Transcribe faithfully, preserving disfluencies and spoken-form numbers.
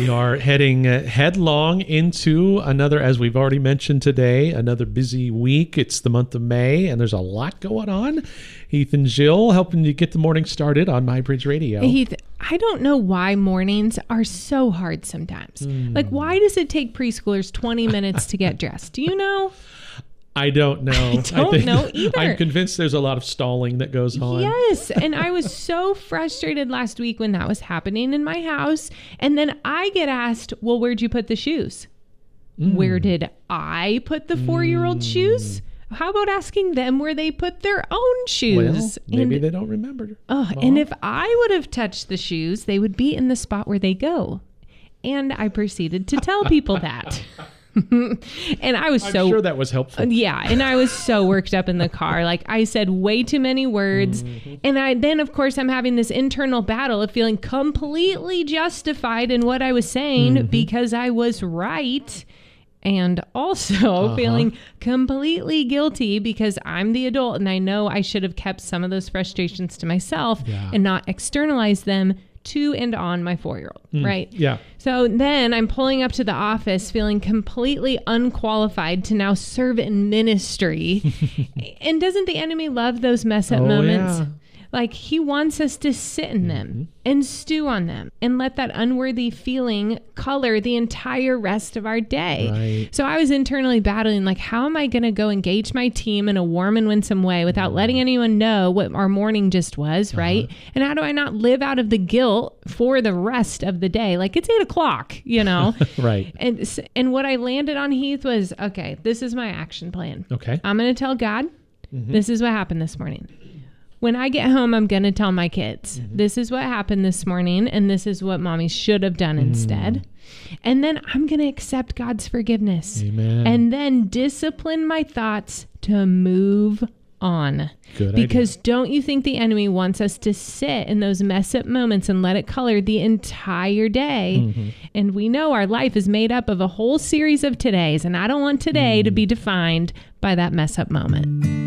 We are heading uh, headlong into another, as we've already mentioned today, another busy week. It's the month of May, and there's a lot going on. Heath and Jill helping you get the morning started on MyBridge Radio. Heath, I don't know why mornings are so hard sometimes. Mm. Like, why does it take preschoolers twenty minutes to get dressed? Do you know? I don't know. I don't I know either. I'm convinced there's a lot of stalling that goes on. Yes. And I was so frustrated last week when that was happening in my house. And then I get asked, well, where'd you put the shoes? Mm. Where did I put the four-year-old mm. shoes? How about asking them where they put their own shoes? Well, maybe and, they don't remember. Oh, and if I would have touched the shoes, they would be in the spot where they go. And I proceeded to tell people that. And I was I'm so sure that was helpful. Yeah, and I was so worked up in the car. Like, I said way too many words. Mm-hmm. And I then, of course, I'm having this internal battle of feeling completely justified in what I was saying mm-hmm. because I was right. And also uh-huh. feeling completely guilty because I'm the adult and I know I should have kept some of those frustrations to myself yeah. and not externalized them to and on my four-year-old, mm, right? Yeah. So then I'm pulling up to the office feeling completely unqualified to now serve in ministry. And doesn't the enemy love those mess up oh, moments? Yeah. Like, he wants us to sit in them mm-hmm. and stew on them and let that unworthy feeling color the entire rest of our day. Right. So I was internally battling, like, how am I going to go engage my team in a warm and winsome way without mm-hmm. letting anyone know what our morning just was, uh-huh. right? And how do I not live out of the guilt for the rest of the day? Like, it's eight o'clock, you know? Right. And, and what I landed on, Heath, was, okay, this is my action plan. Okay. I'm going to tell God, mm-hmm. this is what happened this morning. When I get home, I'm going to tell my kids, mm-hmm. this is what happened this morning, and this is what mommy should have done mm. instead. And then I'm going to accept God's forgiveness. Amen. And then discipline my thoughts to move on. Good because idea. Don't you think the enemy wants us to sit in those mess up moments and let it color the entire day? Mm-hmm. And we know our life is made up of a whole series of todays, and I don't want today mm. to be defined by that mess up moment.